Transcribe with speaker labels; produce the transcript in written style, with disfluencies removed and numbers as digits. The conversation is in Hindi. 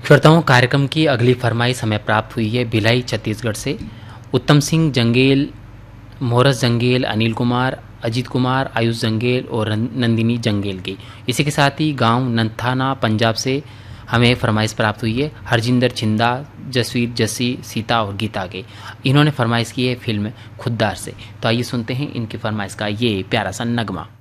Speaker 1: श्रोताओं, कार्यक्रम की अगली फरमाइश हमें प्राप्त हुई है भिलाई छत्तीसगढ़ से। उत्तम सिंह जंगेल, मोहरस जंगेल, अनिल कुमार, अजीत कुमार, आयुष जंगेल और नंदिनी जंगेल की। इसी के साथ ही गांव नंथाना पंजाब से हमें फरमाइश प्राप्त हुई है हरजिंदर छिंदा, जसवीर जस्सी, सीता और गीता के। इन्होंने फरमाइश की है फिल्म खुद्दार से। तो आइए सुनते हैं इनकी फरमाइश का ये प्यारा सा नगमा।